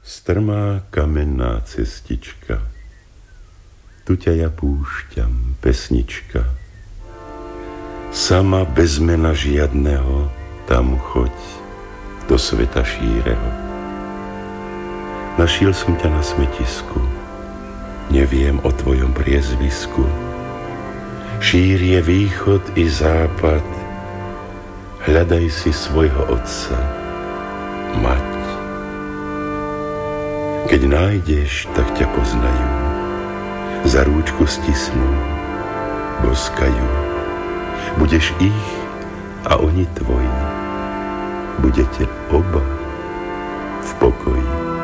Strmá kamenná cestička, tu ťa ja púšťam, pesnička. Sama bez mena žiadneho, tam choď do sveta šíreho. Našiel som ťa na smetisku, neviem o tvojom priezvisku. Šír je východ i západ, hľadaj si svojho otca, mať. Keď nájdeš, tak ťa poznajú, za rúčku stisnú, boskajú. Budeš ich a oni tvoji, budete oba v pokoji.